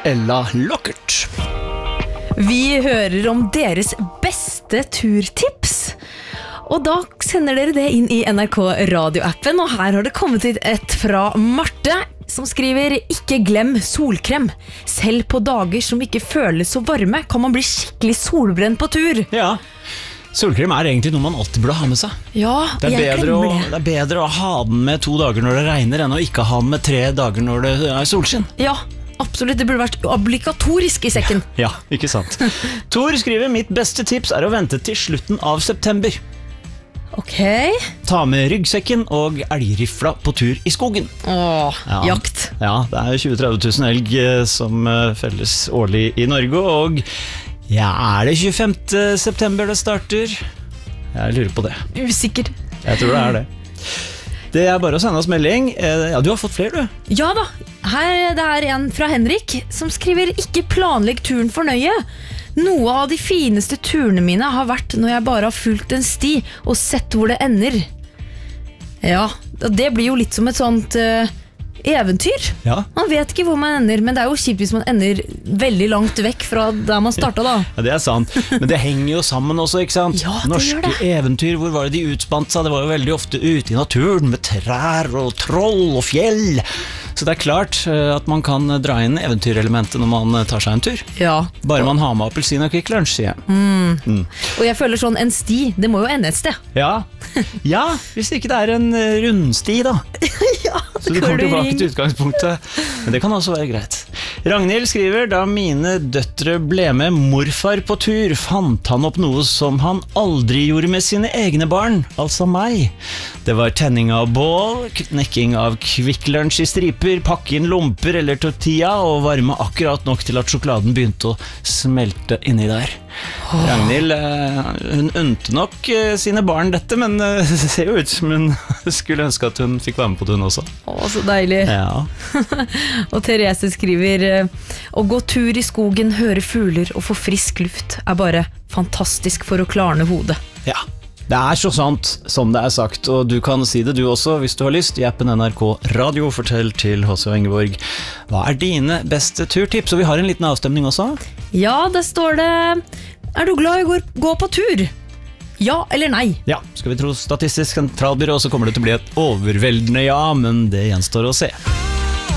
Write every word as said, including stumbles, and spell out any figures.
Ella Lockert. Vi hører om deres beste turtips. Og da sender dere det inn i N R K radioappen, og her har det kommet hit et fra Marte, som skriver: ikke glem solkrem. Selv på dager som ikke føles så varme, kan man bli skikkelig solbrent på tur. Ja, solkrem er egentlig noe man alltid burde ha med seg. Ja, det er, jeg bedre å, glemmer det. det er bedre å ha den med to dager når det regner, enn å ikke ha den med tre dager når det er solskinn. Ja, absolutt, det burde vært obligatorisk i sekken. Ja, ikke sant. Tor skriver: mitt beste tips er å vente til slutten av september. Ok. Ta med ryggsekken og elgrifla på tur i skogen. Åh, Ja. jakt. Ja, det er tjue til tretti tusen elg eh, som eh, felles årlig i Norge, og ja, er det tjuefemte september det starter? Jeg lurer på det. Usikker. Jeg tror det er det. Det er bare å sende oss melding. Eh, Ja, du har fått flere, du. Ja da, her det er en fra Henrik som skriver: ikke planlegg turen for nøye. Noe av de fineste turene mine har vært når jeg bare har fulgt en sti og sett hvor det ender. Ja, det blir jo litt som et sånt uh, eventyr. Ja. Man vet ikke hvor man ender, men det er jo kjipt hvis man ender veldig langt vekk fra der man startet da. Ja, det er sant. Men det henger jo sammen også, ikke sant? Ja, det Norske gjør det. eventyr, hvor var det de utspant seg? Det var jo veldig ofte ute i naturen med trær og troll og fjell. Så det er klart eh, at man kan dra inn eventyrelementet når man eh, tar seg en tur. Ja. Bare man har med appelsin og Kvikk Lunsj, sier jeg. Mm. Og jeg føler sånn, en sti, det må jo ende et sted. Ja. Ja, hvis ikke det er en eh, rundsti da. Ja, Så du kommer tilbake til utgangspunktet. Men det kan også være greit. Ragnhild skriver: da mine døtre ble med morfar på tur, fant han opp noe som han aldri gjorde med sine egne barn, altså meg. Det var tenning av bål, knekking av Kvikk Lunsj i striper, pakke inn lomper eller tortilla og varme akkurat nok til at sjokoladen begynte å smelte inni der. Ragnhild, eh, hun ønte nok eh, sine barn dette, men eh, det ser jo ut som hun skulle ønske at hun fikk være med på det hun også. Å, så deilig. Ja. Og Therese skriver: å gå tur i skogen, høre fugler og få frisk luft er bare fantastisk for å klarne hodet. Ja, det er så sant som det er sagt, og du kan si det du også hvis du har lyst i appen N R K Radio. Fortell til H C og Ingeborg, hva er dine beste turtips? Og vi har en liten avstemning også. Ja, Ja, det står det: er du glad i å gå- gå på tur? Ja eller nei? Ja, skal vi tro Statistisk sentralbyrå, så kommer det til å bli et overveldende ja, men det gjenstår å se.